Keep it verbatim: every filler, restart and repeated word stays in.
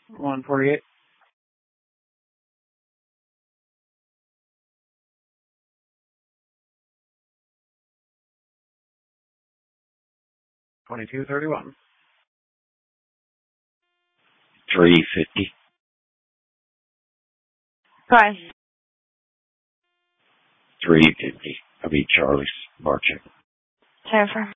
one forty-eight. twenty-two thirty-one. three fifty. Price. three fifty. I'll be Charlie's bar check. Jennifer.